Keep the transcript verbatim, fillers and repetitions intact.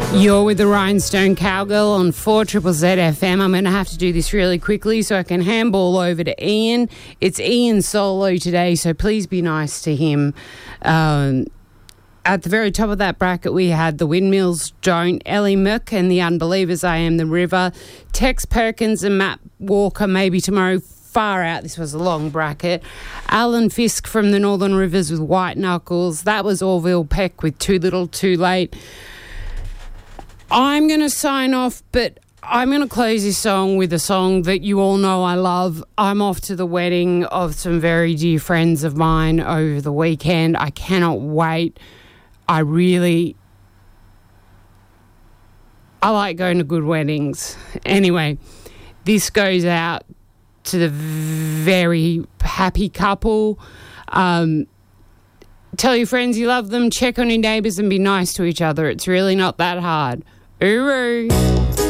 You're with the Rhinestone Cowgirl on four triple Z F M. I'm going to have to do this really quickly so I can handball over to Ian. It's Ian solo today, so please be nice to him. Um, at the very top of that bracket, we had The Windmills Don't, Ellie Mick and The Unbelievers, I Am the River, Tex Perkins and Matt Walker, Maybe Tomorrow. Far out, this was a long bracket. Alan Fisk from the Northern Rivers with White Knuckles. That was Orville Peck with Too Little Too Late. I'm going to sign off, but I'm going to close this song with a song that you all know I love. I'm off to the wedding of some very dear friends of mine over the weekend. I cannot wait. I really... I like going to good weddings. Anyway, this goes out to the very happy couple. Um, tell your friends you love them, check on your neighbours and be nice to each other. It's really not that hard. Uru.